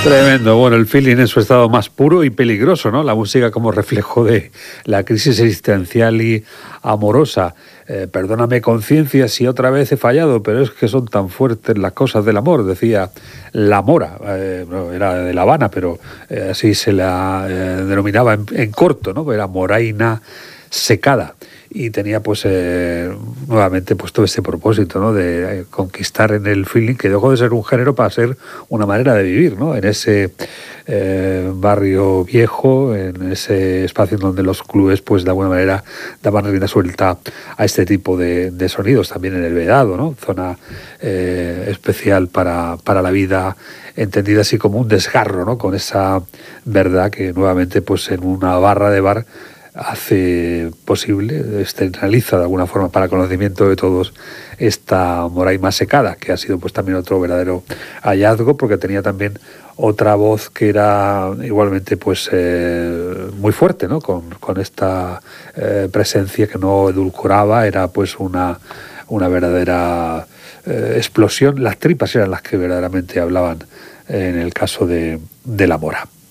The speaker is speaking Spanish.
Tremendo. Bueno, el feeling en su estado más puro y peligroso, ¿no? La música como reflejo de la crisis existencial y amorosa. Perdóname, conciencia, si otra vez he fallado, pero es que son tan fuertes las cosas del amor, decía La Mora. No, era de La Habana, pero así se la denominaba en corto, ¿no? Era Moraina Secada. Y tenía pues nuevamente pues todo ese propósito, ¿no? De conquistar en el feeling, que dejó de ser un género para ser una manera de vivir, ¿no? En ese barrio viejo, en ese espacio en donde los clubes pues de alguna manera daban rienda suelta a este tipo de sonidos. También en el Vedado, ¿no? Zona especial para la vida, entendida así como un desgarro, ¿no? Con esa verdad que nuevamente pues en una barra de bar hace posible, externaliza de alguna forma para conocimiento de todos esta Moraima Secada, que ha sido pues también otro verdadero hallazgo, porque tenía también otra voz que era igualmente pues muy fuerte, ¿no? Con esta presencia que no edulcoraba, era pues una verdadera explosión. Las tripas eran las que verdaderamente hablaban en el caso de La Mora.